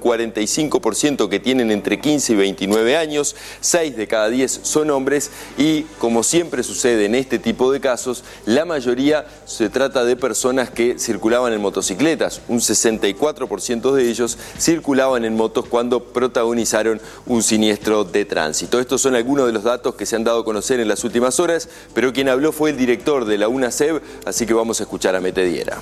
45% que tienen entre 15 y 29 años, 6 de cada 10 son hombres y, como siempre sucede en este tipo de casos, la mayoría se trata de personas que circulaban en motocicletas. Un 64% de ellos circulaban en motos cuando protagonizaron un siniestro de tránsito. Estos son algunos de los datos que se han dado a conocer en las últimas horas, pero quien habló fue el director de la UNACEB, así que vamos a escuchar a Metediera.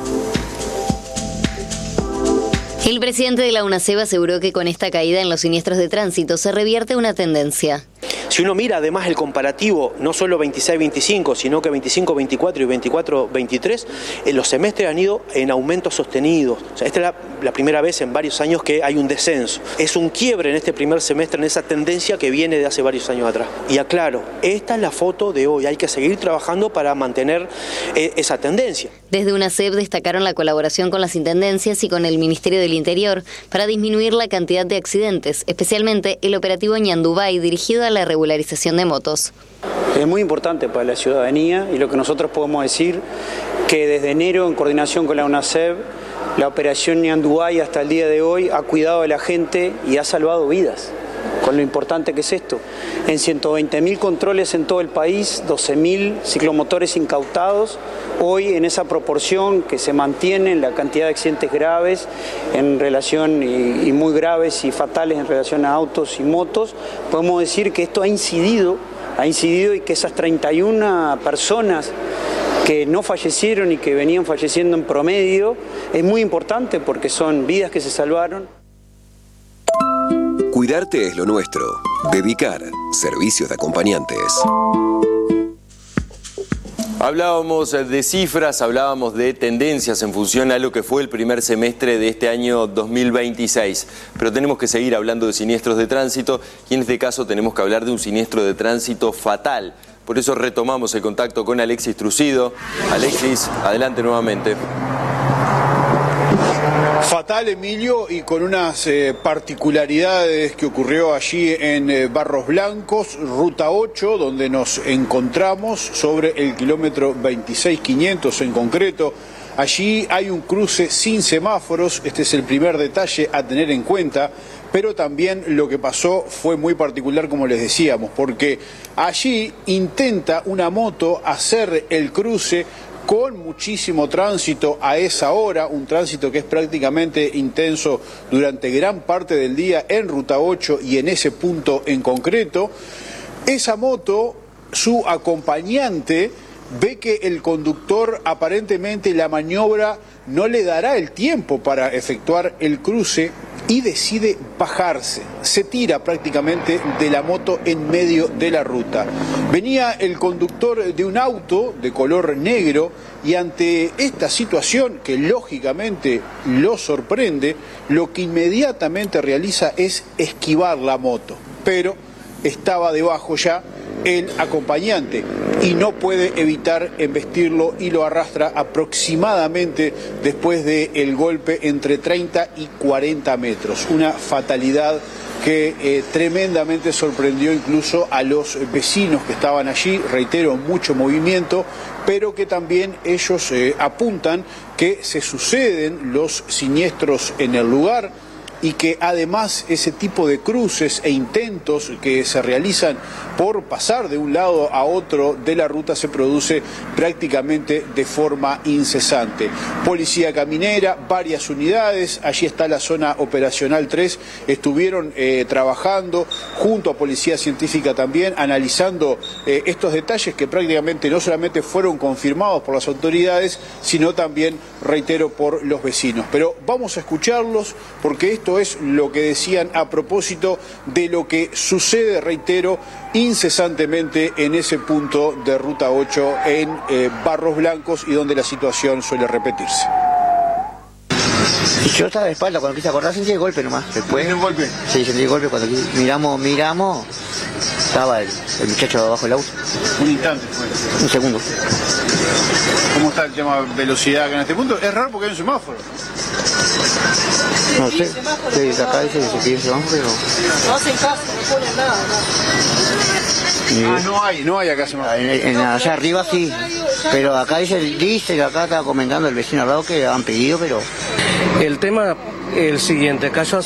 El presidente de la UNACEB aseguró que con esta caída en los siniestros de tránsito se revierte una tendencia. Si uno mira además el comparativo, no solo 26-25, sino que 25-24 y 24-23, los semestres han ido en aumento sostenido. O sea, esta es la primera vez en varios años que hay un descenso. Es un quiebre en este primer semestre, en esa tendencia que viene de hace varios años atrás. Y aclaro, esta es la foto de hoy. Hay que seguir trabajando para mantener esa tendencia. Desde UNACEB destacaron la colaboración con las intendencias y con el Ministerio del Interior para disminuir la cantidad de accidentes, especialmente el operativo Ñandubay dirigido a la regularización de motos. Es muy importante para la ciudadanía y lo que nosotros podemos decir que desde enero, en coordinación con la UNACEB, la operación Ñandubay hasta el día de hoy ha cuidado a la gente y ha salvado vidas. Con lo importante que es esto. En 120.000 controles en todo el país, 12.000 ciclomotores incautados. Hoy en esa proporción que se mantiene en la cantidad de accidentes graves en relación y muy graves y fatales en relación a autos y motos, podemos decir que esto ha incidido y que esas 31 personas que no fallecieron y que venían falleciendo en promedio es muy importante porque son vidas que se salvaron. Cuidarte es lo nuestro. Dedicar, servicios de acompañantes. Hablábamos de cifras, hablábamos de tendencias en función a lo que fue el primer semestre de este año 2026. Pero tenemos que seguir hablando de siniestros de tránsito y en este caso tenemos que hablar de un siniestro de tránsito fatal. Por eso retomamos el contacto con Alexis Trucido. Alexis, adelante nuevamente. Fatal, Emilio, y con unas particularidades que ocurrió allí en Barros Blancos, Ruta 8, donde nos encontramos sobre el kilómetro 26.500 en concreto. Allí hay un cruce sin semáforos, este es el primer detalle a tener en cuenta, pero también lo que pasó fue muy particular, como les decíamos, porque allí intenta una moto hacer el cruce con muchísimo tránsito a esa hora, un tránsito que es prácticamente intenso durante gran parte del día en Ruta 8 y en ese punto en concreto. Esa moto, su acompañante, ve que el conductor aparentemente la maniobra no le dará el tiempo para efectuar el cruce y decide bajarse. Se tira prácticamente de la moto en medio de la ruta. Venía el conductor de un auto de color negro y ante esta situación que lógicamente lo sorprende, lo que inmediatamente realiza es esquivar la moto. Pero estaba debajo ya el acompañante y no puede evitar embestirlo y lo arrastra aproximadamente después del golpe entre 30 y 40 metros. Una fatalidad que tremendamente sorprendió incluso a los vecinos que estaban allí, reitero, mucho movimiento, pero que también ellos apuntan que se suceden los siniestros en el lugar y que además ese tipo de cruces e intentos que se realizan por pasar de un lado a otro de la ruta se produce prácticamente de forma incesante. Policía caminera, varias unidades, allí está la zona operacional 3, estuvieron trabajando junto a Policía Científica también, analizando estos detalles que prácticamente no solamente fueron confirmados por las autoridades, sino también, reitero, por los vecinos. Pero vamos a escucharlos porque esto es lo que decían a propósito de lo que sucede, reitero, incesantemente en ese punto de Ruta 8 en Barros Blancos y donde la situación suele repetirse. Yo estaba de espalda, cuando quise acordar sentí el golpe nomás. Después, ¿Un golpe? Sí, sentí el golpe cuando miramos, estaba el muchacho abajo del auto. Un instante fue. Un segundo. ¿Cómo está el tema de velocidad acá en este punto? Es raro porque hay un semáforo. No sé, sí, acá dice que se pide semáforo, pero... No hacen caso, no ponen nada. No hay acá semáforo. Allá arriba sí, pero acá dice que acá estaba comentando el vecino al lado que han pedido, pero... El tema, el siguiente, acá yo